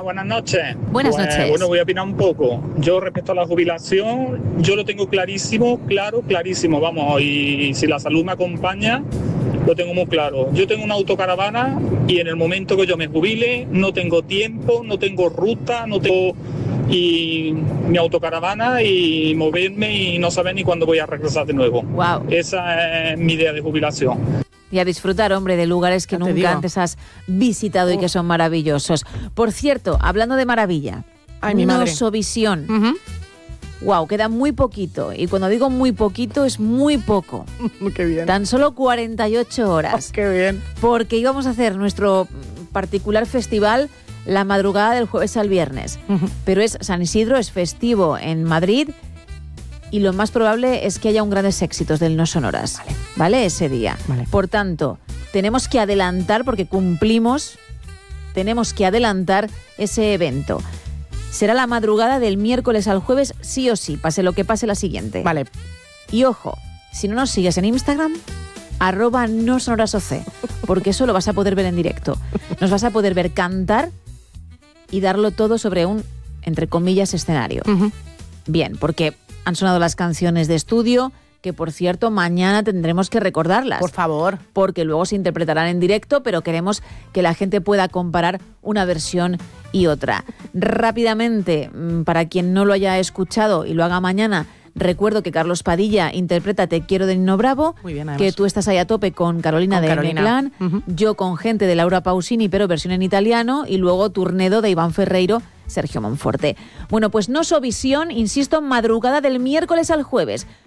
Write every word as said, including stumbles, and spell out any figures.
buenas noches. Buenas pues, noches. Bueno, voy a opinar un poco. Yo respecto a la jubilación, yo lo tengo clarísimo, claro, clarísimo, vamos, y si la salud me acompaña, lo tengo muy claro. Yo tengo una autocaravana y en el momento que yo me jubile, no tengo tiempo, no tengo ruta, no tengo... y mi autocaravana y moverme y no saber ni cuándo voy a regresar de nuevo. Wow. Esa es mi idea de jubilación. Y a disfrutar, hombre, de lugares que Ya te nunca digo. antes has visitado y que son maravillosos. Por cierto, hablando de maravilla, Ay, mi madre. Nosovisión. Ujú. Wow, queda muy poquito. Y cuando digo muy poquito, es muy poco. Qué bien. Tan solo cuarenta y ocho horas. Oh, qué bien. Porque íbamos a hacer nuestro particular festival la madrugada del jueves al viernes. Ujú. Pero es San Isidro, es festivo en Madrid y lo más probable es que haya un grandes éxitos del No Sonoras. Vale. ¿Vale? Ese día. Vale. Por tanto, tenemos que adelantar porque cumplimos, tenemos que adelantar ese evento. Será la madrugada del miércoles al jueves, sí o sí, pase lo que pase la siguiente. Vale. Y ojo, si no nos sigues en Instagram, arroba no sonoras oc, porque eso lo vas a poder ver en directo. Nos vas a poder ver cantar y darlo todo sobre un, entre comillas, escenario. Ujú. Bien, porque han sonado las canciones de estudio, que por cierto mañana tendremos que recordarlas. Por favor. Porque luego se interpretarán en directo, pero queremos que la gente pueda comparar una versión y otra. Rápidamente, para quien no lo haya escuchado y lo haga mañana, recuerdo que Carlos Padilla interpreta Te quiero de Nino Bravo, Muy bien, además. que tú estás ahí a tope con Carolina Con de Carolina. M-Clan, Ujú. yo con gente de Laura Pausini, pero versión en italiano, y luego Turnedo de Iván Ferreiro, Sergio Monforte. Bueno, pues Nosovisión, insisto, madrugada del miércoles al jueves.